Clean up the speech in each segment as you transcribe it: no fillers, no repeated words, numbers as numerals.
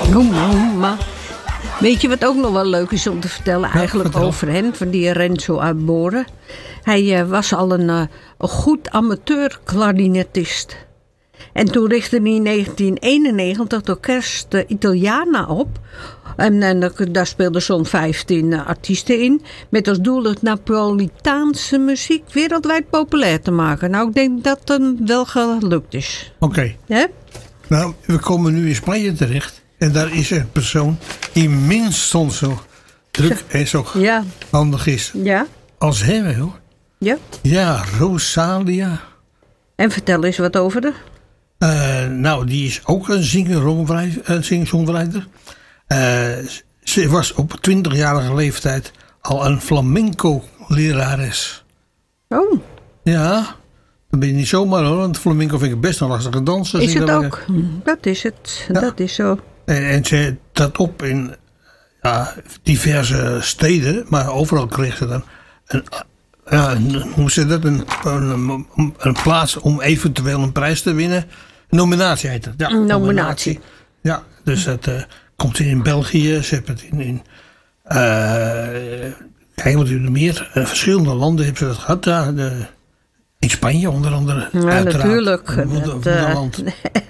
Maar weet je wat ook nog wel leuk is om te vertellen eigenlijk over hem, van die Renzo uit Boren? Hij was al een goed amateur klarinettist. En toen richtte hij in 1991 het orkest Italiana op. En daar speelden zo'n 15 artiesten in. Met als doel het Napolitaanse muziek wereldwijd populair te maken. Nou, ik denk dat hem wel gelukt is. Oké. Ja? Nou, we komen nu in Spanje terecht. En daar is een persoon die minstens zo druk en zo handig is als hem, hoor. Ja? Ja, Rosalia. En vertel eens wat over haar. Nou, die is ook een singer-songwriter. Ze was op 20-jarige leeftijd al een flamenco-lerares. Oh. Ja, dat ben je niet zomaar, hoor. Want flamenco vind ik best een lastige dans. Is het ook? Dat is het. Ja. Dat is zo. En ze trad op in diverse steden. Maar overal kreeg ze dan een plaats om eventueel een prijs te winnen. Nominatie heet het. Ja, nominatie. Ja, dus dat komt in België. Ze hebben het kijk wat u er meer. Verschillende landen hebben ze dat gehad. Ja, in Spanje onder andere. Ja, natuurlijk. Moederland.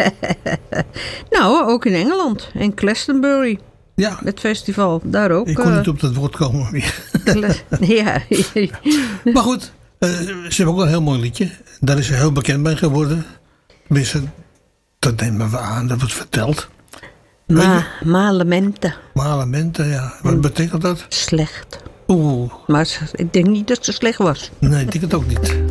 Nou, ook in Engeland. In Glastonbury. Ja. Het festival. Daar ook. Ik kon niet op dat woord komen meer. Ja. Maar goed. Ze hebben ook een heel mooi liedje. Daar is ze heel bekend mee geworden. Tenminste, dat nemen we aan. Dat wordt verteld. Malementen. Malementen, ja. Wat betekent dat? Slecht. Oeh. Maar ik denk niet dat ze slecht was. Nee, ik denk het ook niet.